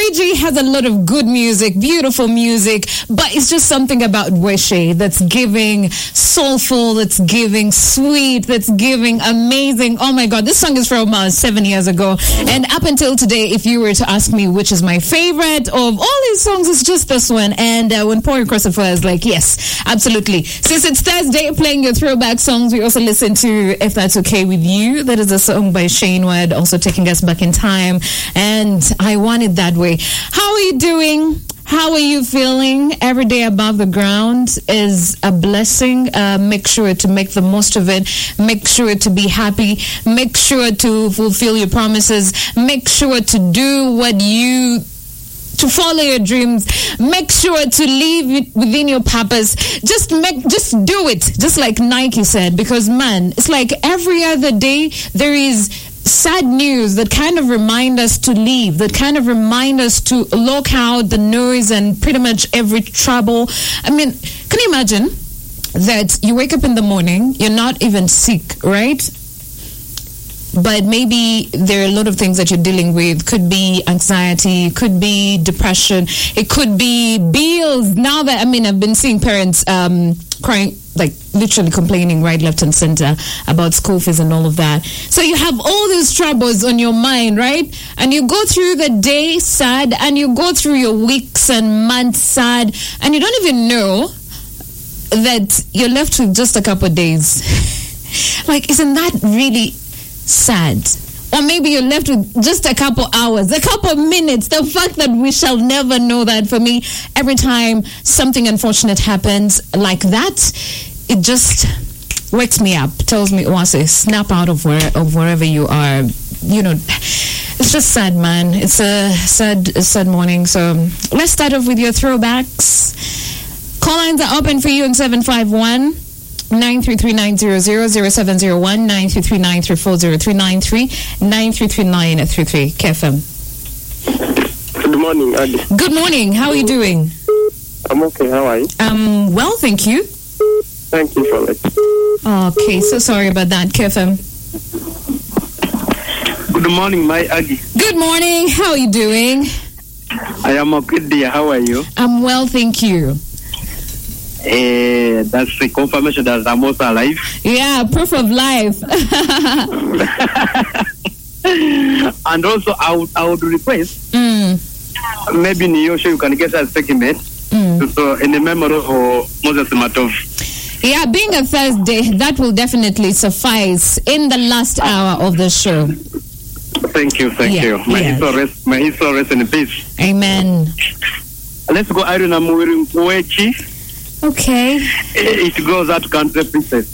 Fiji has a lot of good music, beautiful music, but it's just something about Weshe that's giving soulful, that's giving sweet, that's giving amazing. Oh my God, this song is from 7 years ago. And up until today, if you were to ask me which is my favorite of all his songs, it's just this one. And when pouring across the fire is like, yes, absolutely. Since it's Thursday, playing your throwback songs, we also listen to If That's Okay With You. That is a song by Shane Ward, also taking us back in time. And I want it that way. How are you doing? How are you feeling? Every day above the ground is a blessing. Make sure to make the most of it. Make sure to be happy. Make sure to fulfill your promises. Make sure to do to follow your dreams. Make sure to live within your purpose. Just do it. Just like Nike said, because man, it's like every other day there is sad news that kind of remind us to leave, that kind of remind us to lock out the noise and pretty much every trouble. I mean, can you imagine that you wake up in the morning, you're not even sick, right? But maybe there are a lot of things that you're dealing with. Could be anxiety, could be depression, it could be bills. Now that, I've been seeing parents crying, like literally complaining right, left and center about school fees and all of that. So you have all these troubles on your mind, right? And you go through the day sad, and you go through your weeks and months sad, and you don't even know that you're left with just a couple of days. Like, isn't that really sad? Or maybe you're left with just a couple hours, a couple minutes. The fact that we shall never know that, for me, every time something unfortunate happens like that, it just wakes me up, tells me, Wase, snap out of wherever you are. You know, it's just sad, man. It's a sad morning. So let's start off with your throwbacks. Call lines are open for you on 751 933-900, 0701 933-934-0393, 933-933. KFM. Good morning, Adi. Good morning. How are you doing? I'm okay. How are you? Well, thank you. Thank you for it. Okay, so sorry about that, KFM. Good morning, my Adi. Good morning. How are you doing? I am okay, dear. How are you? I'm well, thank you. That's the confirmation that I'm also alive. Yeah, proof of life. And also, I would request maybe in your show you can get a segment so in the memory of Moses Matov. Yeah, being a Thursday, that will definitely suffice in the last hour of the show. Thank you. May his soul rest in peace. Amen. Let's go, Irene Amuiri. Okay. It goes out to Country Princess.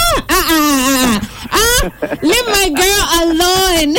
Leave my girl alone.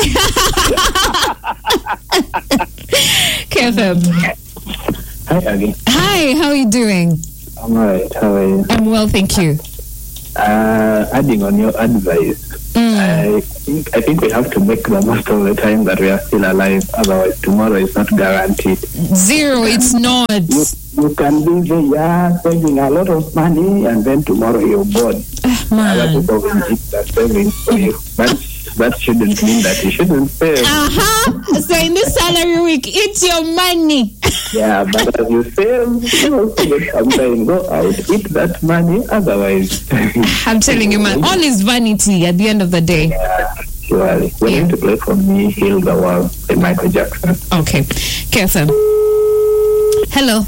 KFM. Hi, Aggie. Hi, how are you doing? I'm alright. How are you? I'm well, thank you. Adding on your advice, I think we have to make the most of the time that we are still alive. Otherwise, tomorrow is not guaranteed. Zero, it's not. You can be there, saving a lot of money, and then tomorrow you're bored. Other people will eat that savings for you. But that shouldn't mean that you shouldn't save. So in this salary week, eat your money. Yeah, but as you save, you also get something. Go out, eat that money. Otherwise, I'm telling you, man, all is vanity at the end of the day. Yeah, surely. We're going to play for Me, Heal the World by Michael Jackson. Okay. KFM. Hello.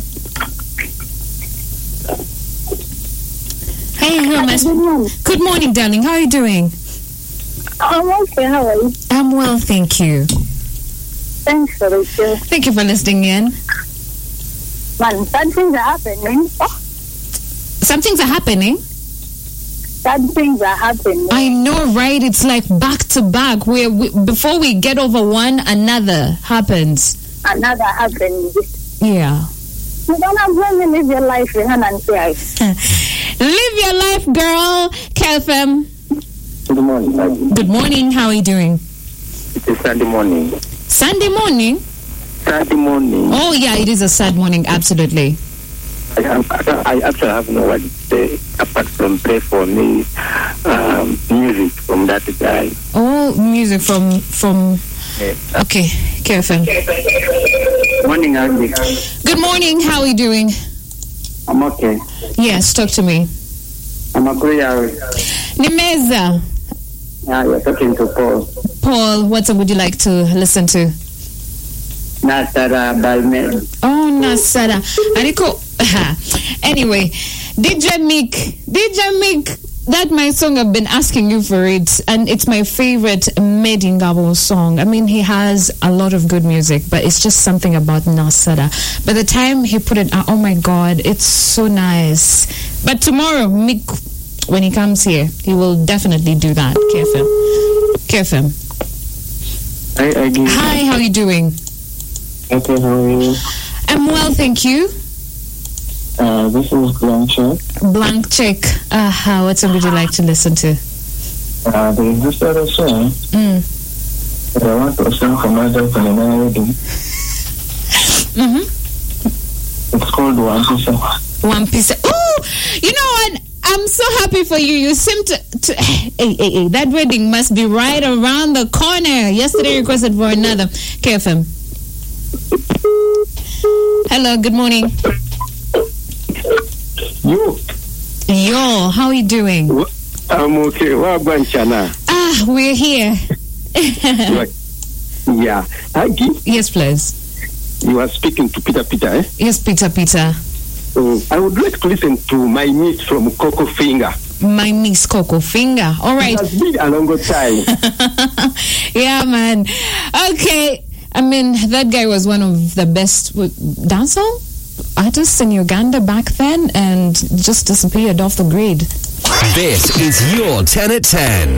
Hey, who am I? Good morning, darling. How are you doing? I'm okay. How are you? I'm well, thank you. Thanks for the show. Thank you for listening in. Man, sad things are happening. Some things are happening. Sad things are happening. I know, right? It's like back to back. Before we get over one, another happens. Another happens. Yeah. You don't have to live your life, Rehan and Christ. Live your life, girl. KFM. Good morning, Aggie. Good morning. How are you doing? It is Sunday morning. Sunday morning? Sunday morning. Oh, yeah, it is a sad morning. Absolutely. I actually have no word to say apart from play for me music from that guy. Oh, music from Yeah. Okay, KFM. Morning, Andy. Good morning. How are you doing? I'm okay. Yes, talk to me. I'm a prayer. Nimeza. Yeah, you're talking to Paul. Paul, what song would you like to listen to? Nasara by me. Oh, Nasara. Ariko. Anyway, DJ Mick, that my song, I've been asking you for it, and it's my favorite Medingabo song. I mean, he has a lot of good music, but it's just something about Nasara. By the time he put it out, oh my God, it's so nice. But tomorrow, Mick, when he comes here, he will definitely do that. KFM. Hi, how are you doing? Okay, how are you? I'm well, thank you. This is Blank Check. Blank Check. What song would you like to listen to? There is this other song that I want to sing for myself and my wedding. It's called One Piece. One Piece. Oh, you know what? I'm so happy for you. You seem to hey, that wedding must be right around the corner. Yesterday you requested for another. KFM. Hello, good morning. Yo, how are you doing? I'm okay. What about Chana? We're here. Yeah. Aggie? Yes, please. You are speaking to Peter, eh? Yes, Peter. I would like to listen to My Niece from Coco Finger. My Niece Coco Finger. All right. It has been a long time. Yeah, man. Okay. I mean, that guy was one of the best dancehall artists in Uganda back then and just disappeared off the grid. This is your 10 at 10.